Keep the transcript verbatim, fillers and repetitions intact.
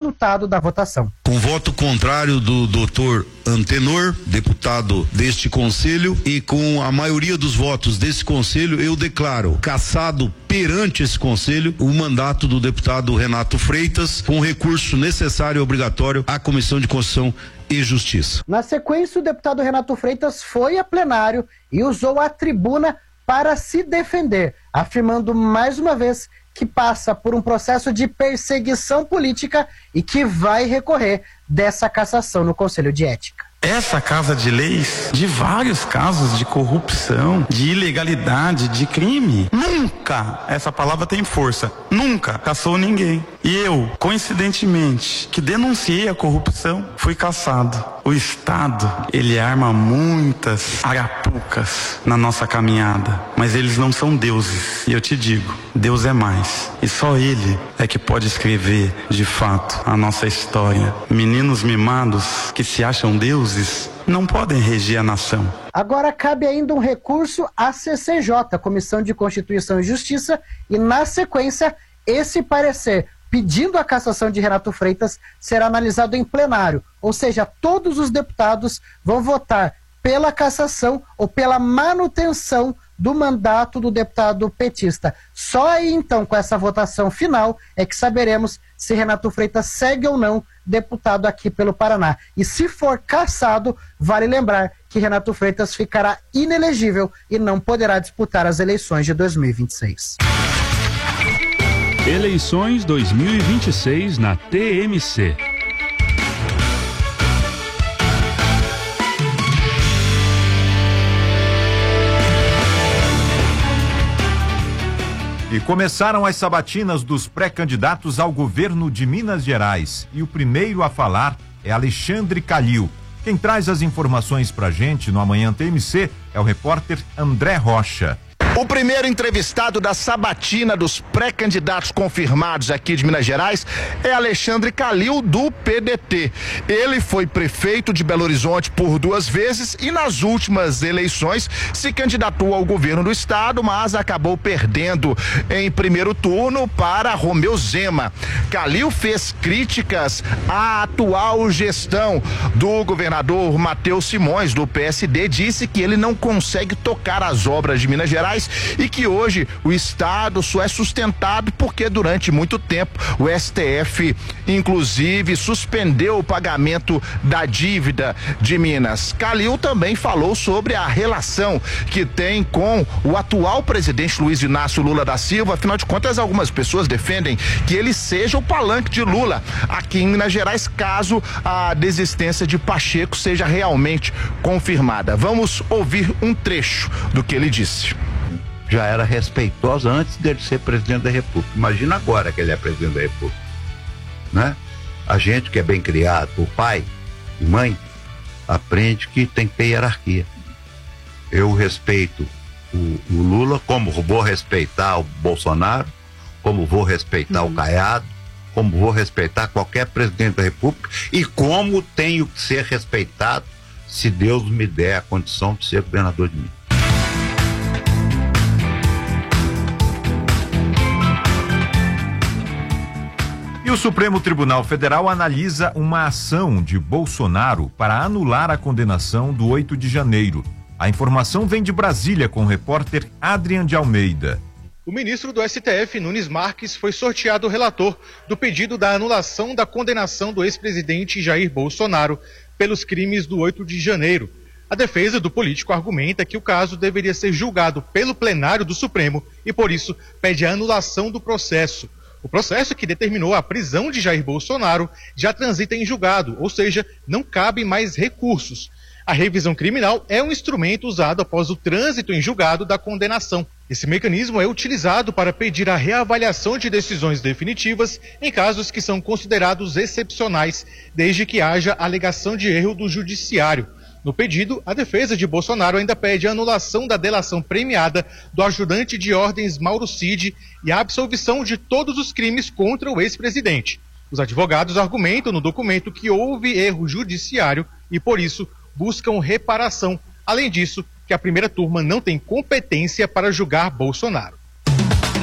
resultado da votação. Com voto contrário do doutor Antenor, deputado deste conselho, e com a maioria dos votos desse conselho, eu declaro cassado perante esse conselho o mandato do deputado Renato Freitas, com recurso necessário e obrigatório à Comissão de Constituição e Justiça. Na sequência, o deputado Renato Freitas foi a plenário e usou a tribuna para se defender, afirmando mais uma vez que passa por um processo de perseguição política e que vai recorrer dessa cassação no Conselho de Ética. Essa Casa de Leis, de vários casos de corrupção, de ilegalidade, de crime, nunca, essa palavra tem força, nunca cassou ninguém. E eu, coincidentemente, que denunciei a corrupção, fui cassado. O Estado, ele arma muitas arapucas na nossa caminhada, mas eles não são deuses. E eu te digo, Deus é mais. E só Ele é que pode escrever, de fato, a nossa história. Meninos mimados que se acham deuses não podem reger a nação. Agora cabe ainda um recurso à C C J, Comissão de Constituição e Justiça, e na sequência, esse parecer pedindo a cassação de Renato Freitas será analisado em plenário, ou seja, todos os deputados vão votar pela cassação ou pela manutenção do mandato do deputado petista. Só aí então, com essa votação final, é que saberemos se Renato Freitas segue ou não deputado aqui pelo Paraná. E se for cassado, vale lembrar que Renato Freitas ficará inelegível e não poderá disputar as eleições de dois mil e vinte e seis. Eleições dois mil e vinte e seis na T M C. E começaram as sabatinas dos pré-candidatos ao governo de Minas Gerais. E o primeiro a falar é Alexandre Calil. Quem traz as informações pra gente no Amanhã T M C é o repórter André Rocha. O primeiro entrevistado da sabatina dos pré-candidatos confirmados aqui de Minas Gerais é Alexandre Calil, do P D T. Ele foi prefeito de Belo Horizonte por duas vezes e nas últimas eleições se candidatou ao governo do estado, mas acabou perdendo em primeiro turno para Romeu Zema. Calil fez críticas à atual gestão do governador Matheus Simões, do P S D, disse que ele não consegue tocar as obras de Minas Gerais e que hoje o estado só é sustentado porque durante muito tempo o S T F inclusive suspendeu o pagamento da dívida de Minas. Calil também falou sobre a relação que tem com o atual presidente Luiz Inácio Lula da Silva. Afinal de contas, algumas pessoas defendem que ele seja o palanque de Lula aqui em Minas Gerais, caso a desistência de Pacheco seja realmente confirmada. Vamos ouvir um trecho do que ele disse. Já era respeitosa antes dele ser presidente da República. Imagina agora que ele é presidente da República, né? A gente que é bem criado por pai e mãe aprende que tem que ter hierarquia. Eu respeito o, o Lula, como vou respeitar o Bolsonaro, como vou respeitar uhum. o Caiado, como vou respeitar qualquer presidente da República e como tenho que ser respeitado se Deus me der a condição de ser governador de Minas. E o Supremo Tribunal Federal analisa uma ação de Bolsonaro para anular a condenação do oito de janeiro. A informação vem de Brasília com o repórter Adrian de Almeida. O ministro do S T F, Nunes Marques, foi sorteado relator do pedido da anulação da condenação do ex-presidente Jair Bolsonaro pelos crimes do oito de janeiro. A defesa do político argumenta que o caso deveria ser julgado pelo plenário do Supremo e, por isso, pede a anulação do processo. O processo que determinou a prisão de Jair Bolsonaro já transita em julgado, ou seja, não cabem mais recursos. A revisão criminal é um instrumento usado após o trânsito em julgado da condenação. Esse mecanismo é utilizado para pedir a reavaliação de decisões definitivas em casos que são considerados excepcionais, desde que haja alegação de erro do judiciário. No pedido, a defesa de Bolsonaro ainda pede a anulação da delação premiada do ajudante de ordens Mauro Cid e a absolvição de todos os crimes contra o ex-presidente. Os advogados argumentam no documento que houve erro judiciário e, por isso, buscam reparação. Além disso, que a primeira turma não tem competência para julgar Bolsonaro.